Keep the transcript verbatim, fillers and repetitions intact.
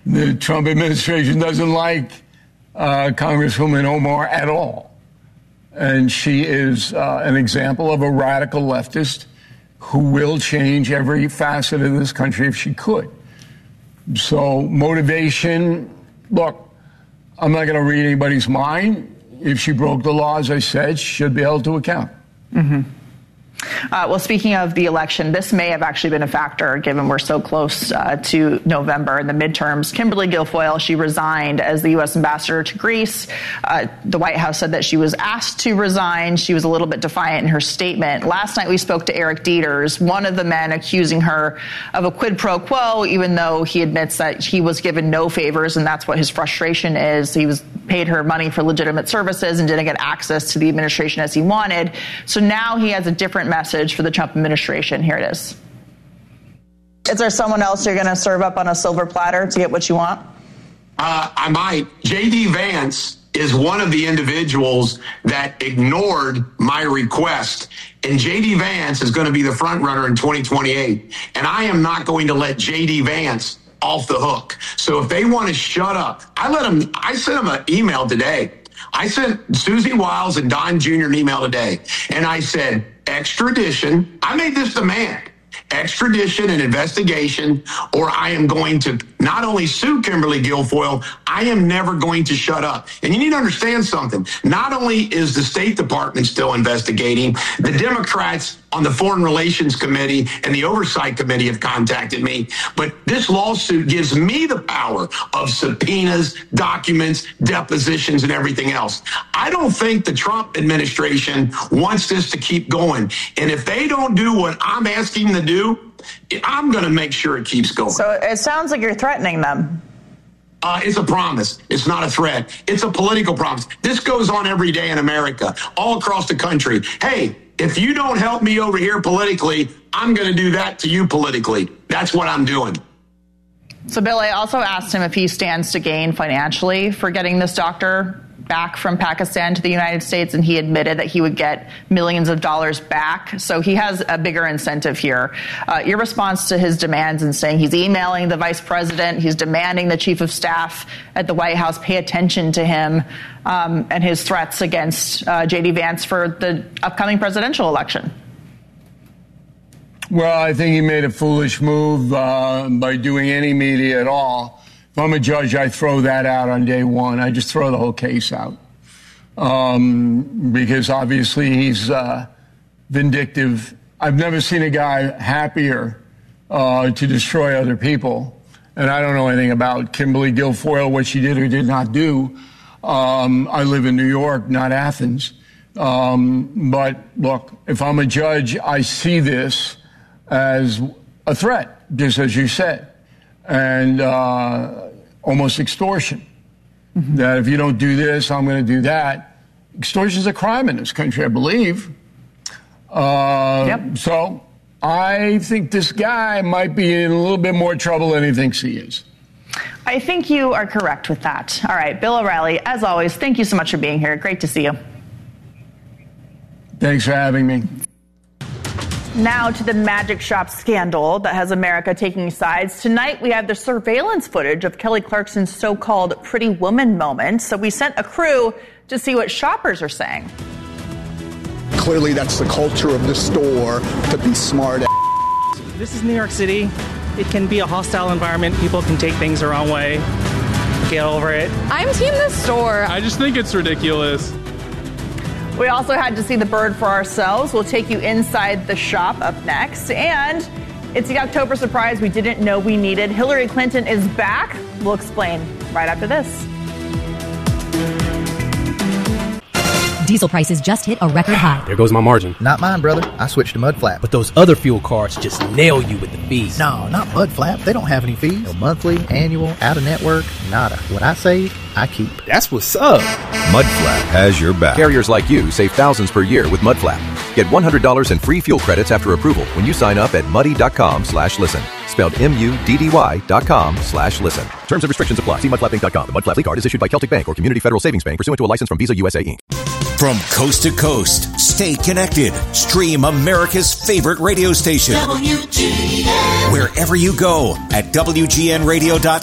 The Trump administration doesn't like uh, Congresswoman Omar at all. And she is uh, an example of a radical leftist who will change every facet of this country if she could. So motivation, look, I'm not going to read anybody's mind. If she broke the law, as I said, she should be held to account. Mm-hmm. Uh, well, speaking of the election, this may have actually been a factor, given we're so close uh, to November and the midterms. Kimberly Guilfoyle, she resigned as the U S ambassador to Greece. Uh, the White House said that she was asked to resign. She was a little bit defiant in her statement. Last night, we spoke to Eric Dieters, one of the men accusing her of a quid pro quo, even though he admits that he was given no favors, and that's what his frustration is. He was paid her money for legitimate services and didn't get access to the administration as he wanted. So now he has a different message for the Trump administration. Here it is. Is there someone else you're going to serve up on a silver platter to get what you want? Uh, I might. J D. Vance is one of the individuals that ignored my request. And J D. Vance is going to be the front runner in twenty twenty-eight. And I am not going to let J D. Vance off the hook. So if they want to shut up, I let them, I sent them an email today. I sent Susie Wiles and Don Junior an email today. And I said, extradition. I made this demand. Extradition and investigation, or I am going to not only sue Kimberly Guilfoyle, I am never going to shut up. And you need to understand something. Not only is the State Department still investigating, the Democrats on the Foreign Relations Committee and the Oversight Committee have contacted me, but this lawsuit gives me the power of subpoenas, documents, depositions, and everything else. I don't think the Trump administration wants this to keep going. And if they don't do what I'm asking them to do, I'm going to make sure it keeps going. So it sounds like you're threatening them. Uh, it's a promise. It's not a threat. It's a political promise. This goes on every day in America, all across the country. Hey, if you don't help me over here politically, I'm going to do that to you politically. That's what I'm doing. So, Bill, I also asked him if he stands to gain financially for getting this doctor back from Pakistan to the United States, and he admitted that he would get millions of dollars back. So he has a bigger incentive here. Uh, your response to his demands and saying he's emailing the vice president, he's demanding the chief of staff at the White House pay attention to him, um, and his threats against uh, J D. Vance for the upcoming presidential election. Well, I think he made a foolish move uh, by doing any media at all. If I'm a judge, I throw that out on day one. I just throw the whole case out. Um, because obviously he's uh, vindictive. I've never seen a guy happier uh, to destroy other people. And I don't know anything about Kimberly Guilfoyle, what she did or did not do. Um, I live in New York, not Athens. Um, but look, if I'm a judge, I see this as a threat, just as you said. And uh, almost extortion. Mm-hmm. That if you don't do this, I'm going to do that. Extortion is a crime in this country, I believe. Uh, yep. So I think this guy might be in a little bit more trouble than he thinks he is. I think you are correct with that. All right, Bill O'Reilly, as always, thank you so much for being here. Great to see you. Thanks for having me. Now to the magic shop scandal that has America taking sides. Tonight, we have the surveillance footage of Kelly Clarkson's so-called Pretty Woman moment. So we sent a crew to see what shoppers are saying. Clearly, that's the culture of the store, to be smart. This is New York City. It can be a hostile environment. People can take things the wrong way. Get over it. I'm team the store. I just think it's ridiculous. We also had to see the bird for ourselves. We'll take you inside the shop up next. And it's the October surprise we didn't know we needed. Hillary Clinton is back. We'll explain right after this. Diesel prices just hit a record high. There goes my margin. Not mine, brother. I switched to Mudflap. But those other fuel cards just nail you with the fees. No, not Mudflap. They don't have any fees. No monthly, annual, out-of-network, nada. What I save, I keep. That's what's up. Mudflap has your back. Carriers like you save thousands per year with Mudflap. Get one hundred dollars in free fuel credits after approval when you sign up at muddy.com slash listen. Spelled M-U-D-D-Y dot com slash listen. Terms and restrictions apply. See mudflap inc dot com. The Mudflap Lead Card is issued by Celtic Bank or Community Federal Savings Bank pursuant to a license from Visa U S A, Incorporated. From coast to coast, stay connected. Stream America's favorite radio station. W G N. Wherever you go at W G N radio dot